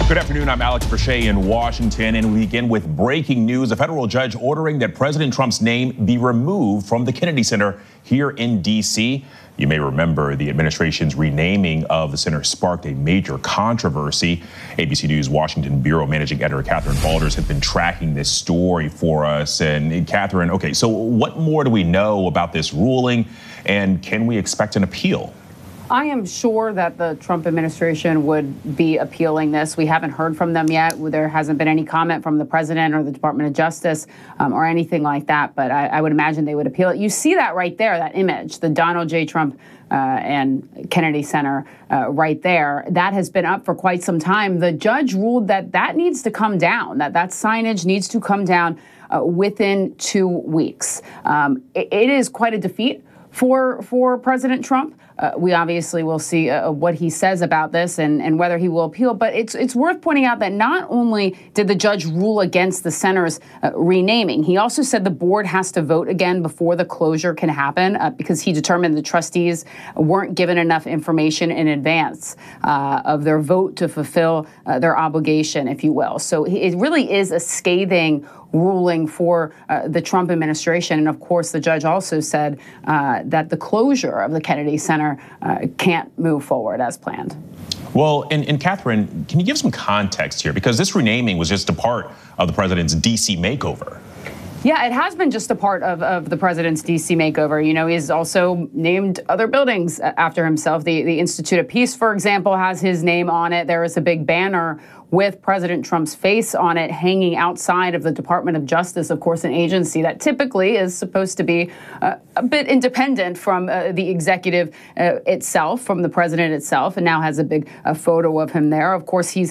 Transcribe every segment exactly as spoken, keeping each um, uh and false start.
Good afternoon. I'm Alex Verche in Washington, and we begin with breaking news. A federal judge ordering that President Trump's name be removed from the Kennedy Center here in D C. You may remember the administration's renaming of the center sparked a major controversy. A B C News Washington Bureau Managing Editor Catherine Faulders has been tracking this story for us. And Catherine, okay, so what more do we know about this ruling, and can we expect an appeal? I am sure that the Trump administration would be appealing this. We haven't heard from them yet. There hasn't been any comment from the president or the Department of Justice um, or anything like that, but I, I would imagine they would appeal it. You see that right there, that image, the Donald J. Trump uh, and Kennedy Center uh, right there. That has been up for quite some time. The judge ruled that that needs to come down, that that signage needs to come down uh, within two weeks. Um, it, it is quite a defeat for for President Trump. Uh, we obviously will see uh, what he says about this and, and whether he will appeal. But it's it's worth pointing out that not only did the judge rule against the center's uh, renaming, he also said the board has to vote again before the closure can happen uh, because he determined the trustees weren't given enough information in advance uh, of their vote to fulfill uh, their obligation, if you will. So it really is a scathing ruling for uh, the Trump administration. And of course, the judge also said uh, that the closure of the Kennedy Center uh, can't move forward as planned. Well, and, and Catherine, can you give some context here? Because this renaming was just a part of the president's D C makeover. Yeah, it has been just a part of, of the president's D C makeover. You know, he's also named other buildings after himself. The, the Institute of Peace, for example, has his name on it. There is a big banner with President Trump's face on it hanging outside of the Department of Justice, of course, an agency that typically is supposed to be uh, a bit independent from uh, the executive uh, itself, from the president itself, and now has a big uh, photo of him there. Of course, he's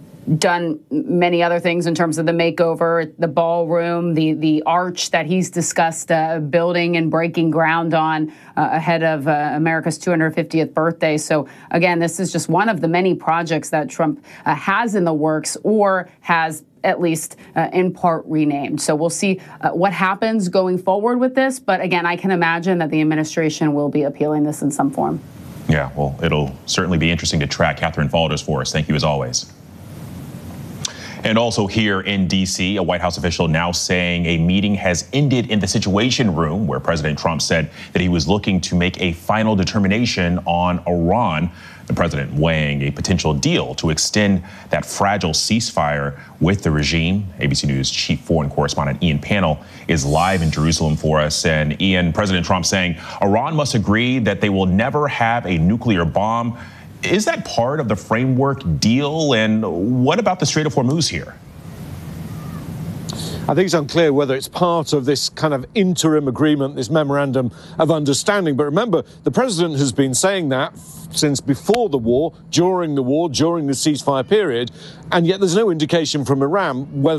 done many other things in terms of the makeover, the ballroom, the the arch that he's discussed uh, building and breaking ground on uh, ahead of uh, America's two hundred fiftieth birthday. So again, this is just one of the many projects that Trump uh, has in the works or has at least uh, in part renamed. So we'll see uh, what happens going forward with this. But again, I can imagine that the administration will be appealing this in some form. Yeah, well, it'll certainly be interesting to track. Catherine Faulders for us. Thank you as always. And also here in D C, a White House official now saying a meeting has ended in the Situation Room where President Trump said that he was looking to make a final determination on Iran. The president weighing a potential deal to extend that fragile ceasefire with the regime. A B C News chief foreign correspondent Ian Pannell is live in Jerusalem for us. And Ian, President Trump saying Iran must agree that they will never have a nuclear bomb. Is that part of the framework deal? And what about the Strait of Hormuz here? I think it's unclear whether it's part of this kind of interim agreement, this memorandum of understanding. But remember, the president has been saying that since before the war, during the war, during the ceasefire period, and yet there's no indication from Iran whether